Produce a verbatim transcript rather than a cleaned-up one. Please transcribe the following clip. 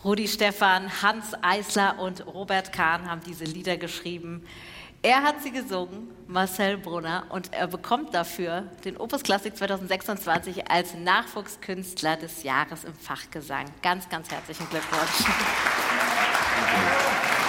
Rudi Stephan, Hans Eisler und Robert Kahn haben diese Lieder geschrieben. Er hat sie gesungen, Marcel Brunner, und er bekommt dafür den Opus Classic zwanzig sechsundzwanzig als Nachwuchskünstler des Jahres im Fachgesang. Ganz, ganz herzlichen Glückwunsch.